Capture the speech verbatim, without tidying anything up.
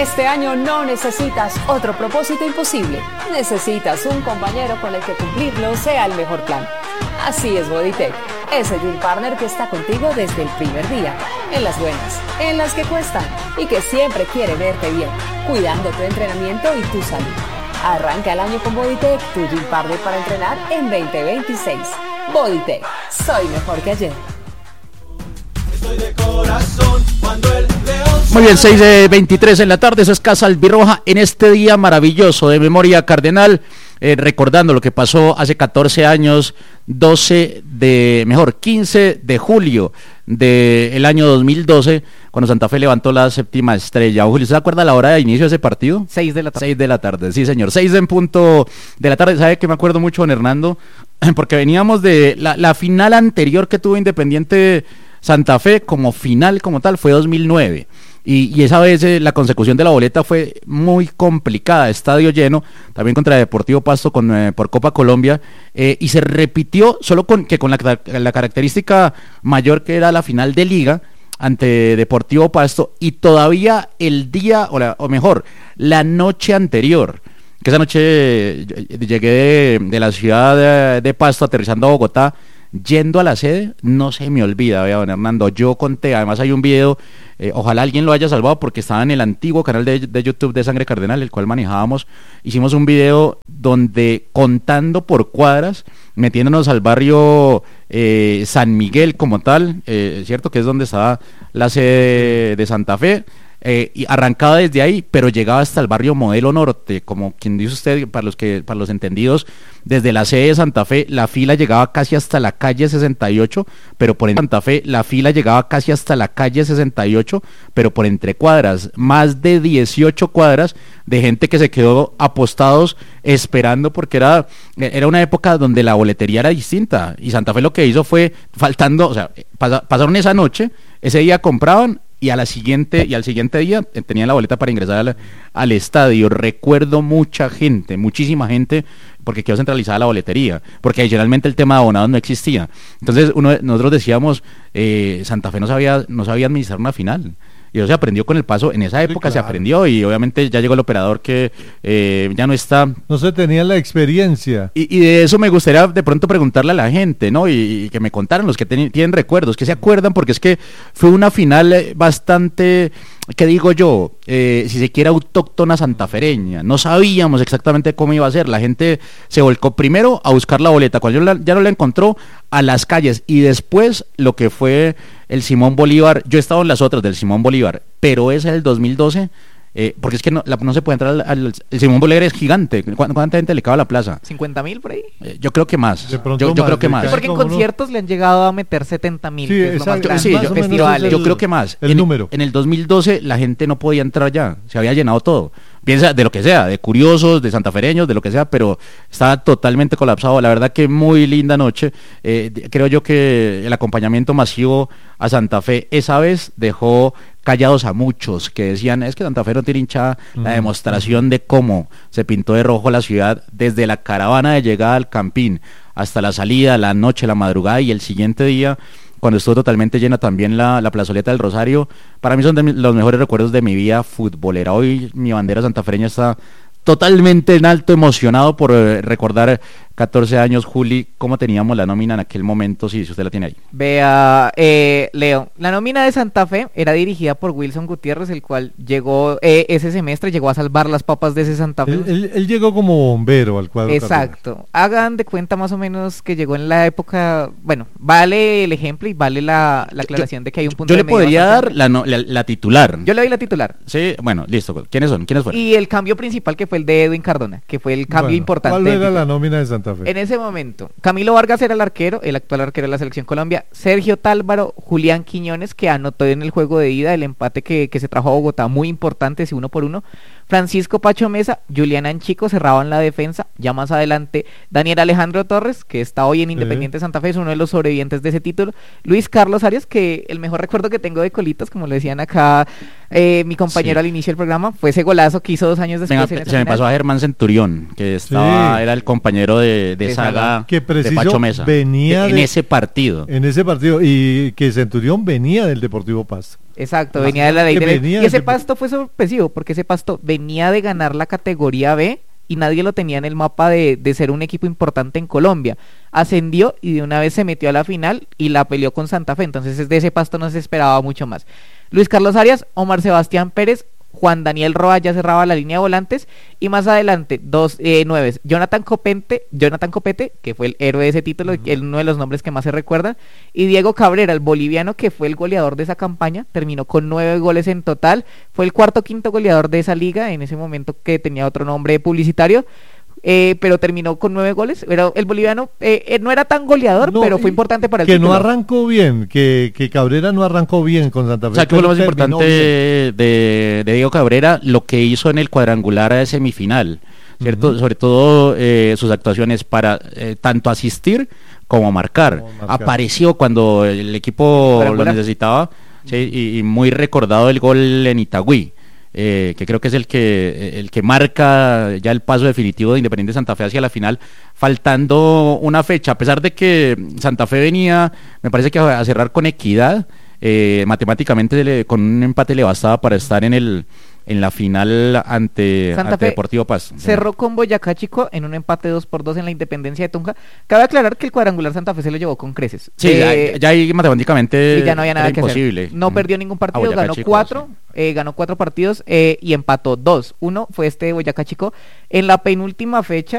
Este año no necesitas otro propósito imposible. Necesitas un compañero con el que cumplirlo sea el mejor plan. Así es Bodytech, ese gym partner que está contigo desde el primer día, en las buenas, en las que cuestan y que siempre quiere verte bien, cuidando tu entrenamiento y tu salud. Arranca el año con Bodytech, tu gym partner para entrenar en veinte veintiséis. Bodytech, soy mejor que ayer. Estoy de corazón cuando el león... Muy bien, seis de veintitrés en la tarde, eso es Casa Albirroja en este día maravilloso de memoria cardenal, eh, recordando lo que pasó hace catorce años, doce de, mejor, quince de julio del año dos mil doce, cuando Santa Fe levantó la séptima estrella. Julio, ¿se acuerda la hora de inicio de ese partido? seis de la tarde. seis de la tarde, sí señor, seis en punto de la tarde. ¿Sabe que me acuerdo mucho, don Hernando? Porque veníamos de la, la final anterior que tuvo Independiente Santa Fe como final como tal fue dos mil nueve y, y esa vez eh, la consecución de la boleta fue muy complicada, estadio lleno, también contra Deportivo Pasto con, eh, por Copa Colombia, eh, y se repitió solo con que con la, la característica mayor que era la final de Liga ante Deportivo Pasto, y todavía el día, o, la, o mejor, la noche anterior, que esa noche eh, llegué de, de la ciudad de, de Pasto aterrizando a Bogotá, yendo a la sede, no se me olvida, vea, don Hernando, yo conté, además hay un video, eh, ojalá alguien lo haya salvado porque estaba en el antiguo canal de, de YouTube de Sangre Cardenal, el cual manejábamos, hicimos un video donde contando por cuadras, metiéndonos al barrio eh, San Miguel como tal, eh, cierto que es donde estaba la sede de Santa Fe, Eh, y arrancaba desde ahí, pero llegaba hasta el barrio Modelo Norte, como quien dice usted, para los que para los entendidos, desde la sede de Santa Fe, la fila llegaba casi hasta la calle sesenta y ocho, pero por Santa Fe, la fila llegaba casi hasta la calle sesenta y ocho, pero por entre cuadras, más de dieciocho cuadras de gente que se quedó apostados esperando, porque era, era una época donde la boletería era distinta, y Santa Fe lo que hizo fue, faltando, o sea, pas- pasaron esa noche, ese día compraban, y a la siguiente y al siguiente día eh, tenían la boleta para ingresar al, al estadio. Recuerdo mucha gente, muchísima gente, porque quedó centralizada la boletería, porque adicionalmente el tema de abonados no existía. Entonces uno, nosotros decíamos, eh, Santa Fe no sabía, no sabía administrar una final. Y eso se aprendió con el paso, en esa época sí, claro. Se aprendió, y obviamente ya llegó el operador que eh, ya no está. No se tenía la experiencia. Y, y de eso me gustaría de pronto preguntarle a la gente, ¿no? Y, y que me contaran los que ten, tienen recuerdos, que se acuerdan, porque es que fue una final bastante, ¿qué digo yo? Eh, si se quiere autóctona santafereña. No sabíamos exactamente cómo iba a ser. La gente se volcó primero a buscar la boleta, cuando ya, la, ya no la encontró, a las calles, y después lo que fue el Simón Bolívar. Yo he estado en las otras del Simón Bolívar, pero esa del dos mil doce, eh, porque es que no, la, no se puede entrar al, al el Simón Bolívar, es gigante. ¿Cuánta, cuánta gente le cabe a la plaza? ¿cincuenta mil por ahí? Eh, yo creo que más. Yo, más, yo creo que más. Porque en conciertos no le han llegado a meter setenta mil. Sí, que es lo más grande. Sí, yo, festivales. yo creo que más. El en, número. En el dos mil doce la gente no podía entrar ya, se había llenado todo. Piensa de lo que sea, de curiosos, de santafereños, de lo que sea, pero estaba totalmente colapsado. La verdad que muy linda noche. Eh, creo yo que el acompañamiento masivo a Santa Fe esa vez dejó callados a muchos que decían, es que Santa Fe no tiene hinchada. Mm. La demostración de cómo se pintó de rojo la ciudad desde la caravana de llegada al Campín hasta la salida, la noche, la madrugada y el siguiente día, cuando estuvo totalmente llena también la, la plazoleta del Rosario. Para mí son de mi, los mejores recuerdos de mi vida futbolera. Hoy mi bandera santafereña está totalmente en alto, emocionado por eh, recordar catorce años, Juli, cómo teníamos la nómina en aquel momento, si, si usted la tiene ahí. Vea, eh, Leo, la nómina de Santa Fe era dirigida por Wilson Gutiérrez, el cual llegó eh, ese semestre, llegó a salvar las papas de ese Santa Fe. Él, él, él llegó como bombero al cuadro. Exacto, cardenal. Hagan de cuenta más o menos que llegó en la época, bueno, vale el ejemplo y vale la, la aclaración yo, de que hay un punto yo de le podría dar la, no, la, la titular. Yo le doy la titular. Sí, bueno, listo, ¿quiénes son? ¿Quiénes fueron? Y el cambio principal que fue el de Edwin Cardona, que fue el cambio bueno, importante. ¿Cuál era la nómina de Santa Fe? En ese momento, Camilo Vargas era el arquero, el actual arquero de la Selección Colombia, Sergio Tálvaro, Julián Quiñones, que anotó en el juego de ida el empate que, que se trajo a Bogotá, muy importante, ese uno por uno, Francisco Pacho Mesa, Julián Anchico cerraban la defensa, ya más adelante Daniel Alejandro Torres, que está hoy en Independiente sí. Santa Fe, es uno de los sobrevivientes de ese título, Luis Carlos Arias, que el mejor recuerdo que tengo de Colitas, como le decían acá eh, mi compañero Sí. al inicio del programa, fue ese golazo que hizo dos años después. Venga, en se esa me final. pasó a Germán Centurión, que estaba, Sí. era el compañero de, de De saga saga. Que de preciso Pacho Mesa. venía en de- ese partido. En ese partido, y que Centurión venía del Deportivo Pasto. Exacto, Ah, venía de la ley que de... venía Y ese de- Pasto fue sorpresivo, porque ese Pasto venía de ganar la categoría B y nadie lo tenía en el mapa de, de ser un equipo importante en Colombia. Ascendió y de una vez se metió a la final y la peleó con Santa Fe, entonces de ese Pasto no se esperaba mucho más. Luis Carlos Arias, Omar Sebastián Pérez, Juan Daniel Roa ya cerraba la línea de volantes y más adelante dos eh, nueves, Jonathan Copete, Jonathan Copete, que fue el héroe de ese título, uh-huh. el, uno de los nombres que más se recuerdan, y Diego Cabrera, el boliviano que fue el goleador de esa campaña, terminó con nueve goles en total, fue el cuarto o quinto goleador de esa liga, en ese momento que tenía otro nombre publicitario. Eh, pero terminó con nueve goles. Pero el boliviano eh, eh, no era tan goleador, No, pero fue y importante para el Que título. no arrancó bien, que, que Cabrera no arrancó bien con Santa Fe. O sea, que fue lo más pero terminó importante bien. de, de Diego Cabrera, lo que hizo en el cuadrangular de semifinal, ¿cierto? Ujú. Sobre todo eh, sus actuaciones para eh, tanto asistir como marcar. Como marcar. Apareció cuando el equipo lo Cuadrangular. necesitaba, sí, y, y muy recordado el gol en Itagüí. Eh, que creo que es el que el que marca ya el paso definitivo de Independiente Santa Fe hacia la final, faltando una fecha, a pesar de que Santa Fe venía, me parece que a cerrar con equidad, eh, matemáticamente le, con un empate le bastaba para estar en el en la final ante, Santa ante Fe Deportivo Pasto. Cerró con Boyacá Chico en un empate dos por dos en la Independencia de Tunja. Cabe aclarar que el cuadrangular Santa Fe se lo llevó con creces. Sí, Eh, ya, ya ahí matemáticamente y ya no había nada era que imposible. hacer. No Mm. perdió ningún A partido, Boyacá ganó Chico, cuatro, sí. eh, ganó cuatro partidos eh, y empató dos. Uno fue este de Boyacá Chico. En la penúltima fecha